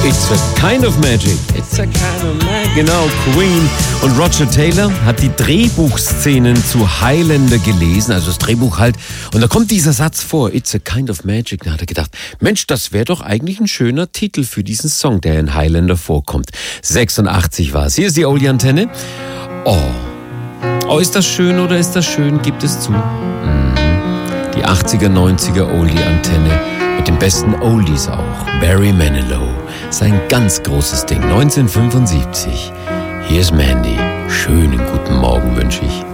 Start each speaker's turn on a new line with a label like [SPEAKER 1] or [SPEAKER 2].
[SPEAKER 1] It's a kind of magic. It's a kind of magic. Genau, Queen. Und Roger Taylor hat die Drehbuchszenen zu Highlander gelesen, also das Drehbuch halt. Und da kommt dieser Satz vor, It's a kind of magic. Da hat er gedacht, Mensch, das wäre doch eigentlich ein schöner Titel für diesen Song, der in Highlander vorkommt. 86 war es. Hier ist die Oldie-Antenne. Oh, ist das schön oder ist das schön? Gibt es zu. Die 80er, 90er Oldie-Antenne. Mit den besten Oldies auch. Barry Manilow. Sein ganz großes Ding. 1975. Hier ist Mandy. Schönen guten Morgen wünsche ich.